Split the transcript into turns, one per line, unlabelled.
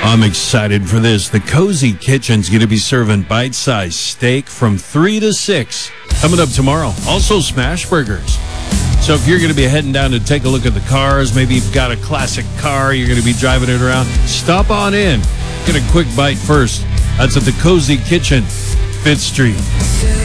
I'm excited for this. The Cozy Kitchen's going to be serving bite-sized steak from 3 to 6 coming up tomorrow. Also, smash burgers. So if you're going to be heading down to take a look at the cars, maybe you've got a classic car, you're going to be driving it around, stop on in. Get a quick bite first. That's at the Cozy Kitchen, 5th Street.